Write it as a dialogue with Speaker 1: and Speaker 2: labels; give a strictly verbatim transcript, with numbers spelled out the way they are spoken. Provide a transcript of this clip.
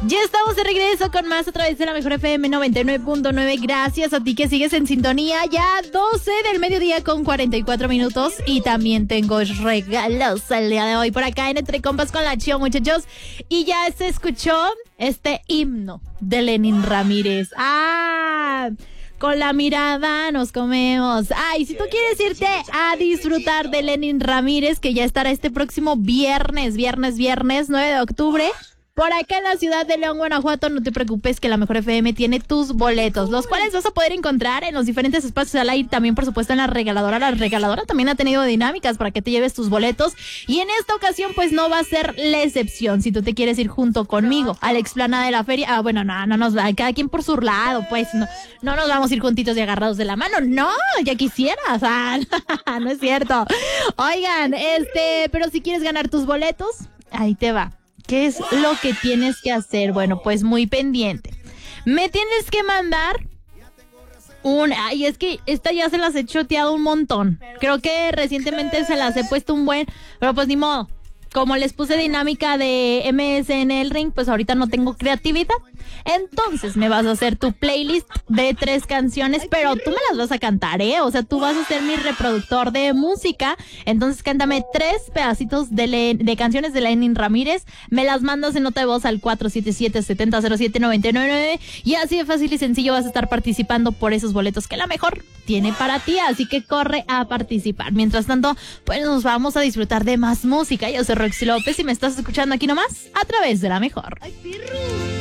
Speaker 1: Ya estamos de regreso con más a través de la Mejor F M noventa y nueve punto nueve. Gracias a ti que sigues en sintonía. Ya doce del mediodía con cuarenta y cuatro minutos. Y también tengo regalos el día de hoy por acá en Entre Compas con la Chio, muchachos. Y ya se escuchó este himno de Lenin Ramírez. ¡Ah! Con la mirada nos comemos. Ay, si tú quieres irte a disfrutar de Lenin Ramírez, que ya estará este próximo viernes, viernes, viernes, nueve de octubre, por acá en la ciudad de León, Guanajuato, no te preocupes que la Mejor F M tiene tus boletos, los cuales vas a poder encontrar en los diferentes espacios al aire, también por supuesto en la regaladora. La regaladora también ha tenido dinámicas para que te lleves tus boletos y en esta ocasión pues no va a ser la excepción. Si tú te quieres ir junto conmigo a la explanada de la feria, ah bueno, no, no nos va, cada quien por su lado, pues no, no nos vamos a ir juntitos y agarrados de la mano, no, ya quisieras, ah, no es cierto. Oigan, este, pero si quieres ganar tus boletos, ahí te va. ¿Qué es lo que tienes que hacer? Bueno, pues muy pendiente. Me tienes que mandar un... Ay, es que esta ya se las he choteado un montón. Creo que recientemente se las he puesto un buen... Pero pues ni modo. Como les puse dinámica de M S en el ring, pues ahorita no tengo creatividad. Entonces me vas a hacer tu playlist de tres canciones, pero tú me las vas a cantar, ¿eh? O sea, tú vas a ser mi reproductor de música. Entonces cántame tres pedacitos de, Le- de canciones de Lenin Ramírez. Me las mandas en nota de voz al cuatro siete siete, siete cero cero siete, nueve nueve nueve. Y así de fácil y sencillo vas a estar participando por esos boletos que la Mejor tiene para ti. Así que corre a participar. Mientras tanto, pues nos vamos a disfrutar de más música. Yo soy Roxy López y me estás escuchando aquí nomás a través de la Mejor.
Speaker 2: ¡Ay, perro!